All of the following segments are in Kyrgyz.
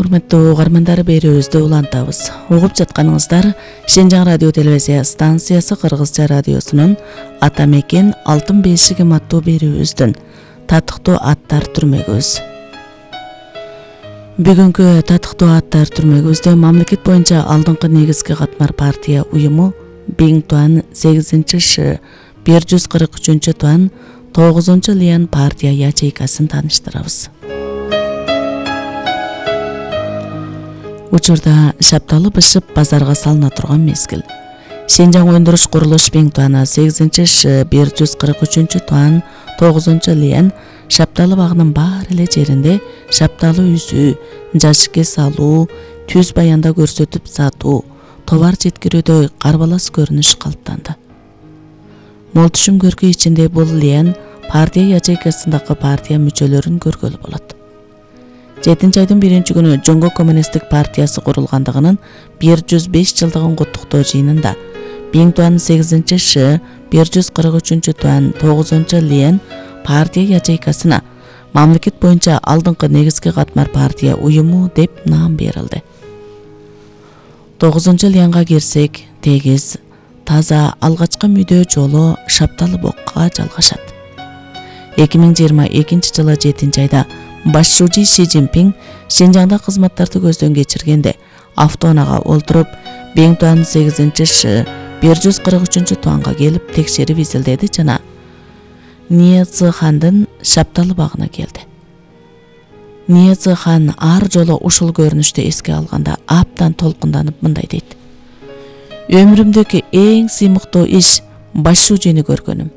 Урматтуу угармандар, берүүбүздү улантабыз. Угуп жатканыңыздар Шенжаң радио телевизия станциясы Кыргызча радиосунун Ата мекен алтын бешигим аттуу берүүбүздүн татыктуу аттар түрмөгүбүз. Бүгүнкү татыктуу аттар түрмөгүбүздө мамлекет боюнча алдыңкы негизги катмар партия уюму Биңтуан 8-Ш 143-Туан 9-Лиан партия ячейкасын тааныштырабыз. Учурда шапталы бышып базарга салына турган мезгил. Шенжаң өндүрүш курулуш Биңтуана 8-Ш 143-Туан 9-Лиан шапталы багынын бар эле жеринде шапталы үзүү, жашыкке салуу, түз баянда көрсөтүп сатуу, товар жеткирүүдө карбалас көрүнүш калыптанды. Мол түшүм көркү ичинде бул Лиан партия ячейкасындагы партия мүчөлөрүн көргөлү болот. 7-айдын 1-күнү Жоңго коммунисттик партиясы курулгандыгынын 105 жылдыгын куттуктоо жыйынында Биңтуан 8-Ш 143-Туан 9-Лиан партия ячейкасына мамлекет боюнча алдыңкы негизги катмар партия уюму деп наам берилди. 9-Лианга кирсек, тегиз, таза алгачкы мүдөө жолу шапталы бокко жалгашат. 2022 жылы 7-айда башчы Си Цзиньпин Шенжаңда кызматтарды көздөн кечиргенде автоунага олтуруп Биңтуан 8-Ш 143-Туанга келип текшерип изилдеди жана Ния Цзыхандын шапталы багына келди. Ния Цзыхан ар жолу ушул көрүнүштү эске алганда аптан толкунданып мындай дейт: Өмүрүмдөгү эң сыймыктуу иш башчыны көргөнүм.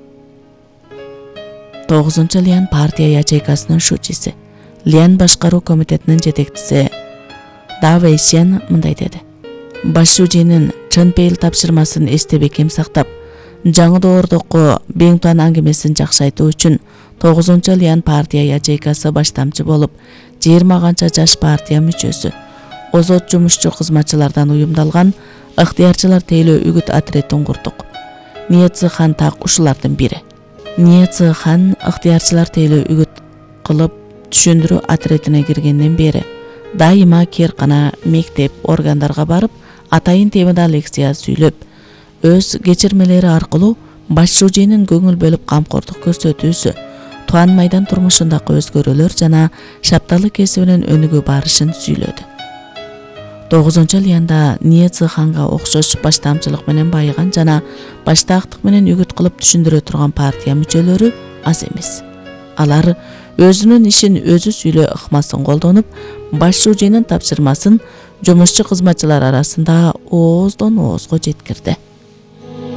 9-Лиан партия ячейкасынын шучиси, Лиан башкаруу комитетинин жетекчиси Да Вэйшен мындай деди: Башчынын чын пейил тапшырмасын эсте бекем сактап, жаңы доордокко Биңтуан аңгемесин жакшы айтуу үчүн 9-Лиан партия ячейкасы баштамчы болуп, 20 канча жаш партия мүчөсү, озот жумушчу кызматчылардан уюмдалган ыктыярчылар тейлөө үгүт отрядын курдук. Ния Цзыхан так ушулардын бири. Ния Цзыхан ыктыярчылар тейлөө үгүт кылып түшүндүрүү отрядына киргенден бери дайыма керкана, мектеп, органдарга барып, атайын темада лекция сүйлөп, өз кечирмелери аркылуу башчынын көңүл бөлүп камкордук көрсөтүүсү, Туан майдан турмушундагы өзгөрүүлөр жана шапталы кесибинин өнүгүү барышын сүйлөдү. 9-Лианда Ния Цзыханга окшош баштамчылык менен байыган жана баштаактык менен үгүт кылып түшүндүрө турган партия мүчөлөрү аз эмес. Алар өзүнүн ишин өзү сүйлөө ыкмасын колдонуп, башчынын тапшырмасын жумушчу кызматчылар арасында ооздон оозго жеткирди.